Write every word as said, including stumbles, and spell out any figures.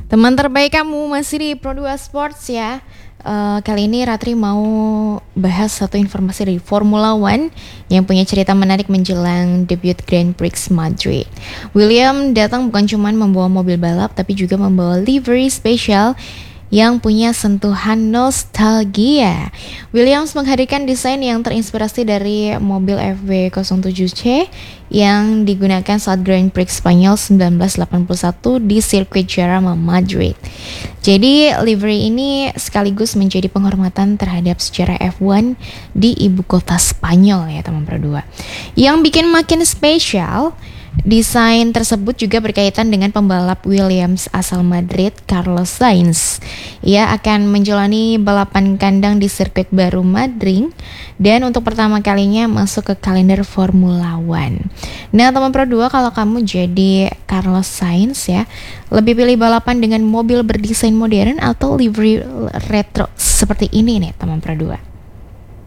Teman terbaik kamu masih di Pro dua Sports ya. Uh, kali ini Ratri mau bahas satu informasi dari Formula One yang punya cerita menarik menjelang debut Grand Prix Madrid. Williams datang bukan cuma membawa mobil balap, tapi juga membawa livery spesial yang punya sentuhan nostalgia. Williams menghadirkan desain yang terinspirasi dari mobil F W nol tujuh C yang digunakan saat Grand Prix Spanyol sembilan belas delapan puluh satu di sirkuit Jarama, Madrid. Jadi livery ini sekaligus menjadi penghormatan terhadap sejarah F satu di ibu kota Spanyol ya teman Pro dua. Yang bikin makin spesial, desain tersebut juga berkaitan dengan pembalap Williams asal Madrid, Carlos Sainz. Ia akan menjalani balapan kandang di sirkuit baru Madrid dan untuk pertama kalinya masuk ke kalender Formula One. Nah teman Pro dua, kalau kamu jadi Carlos Sainz ya, lebih pilih balapan dengan mobil berdesain modern atau livery retro seperti ini nih teman Pro dua?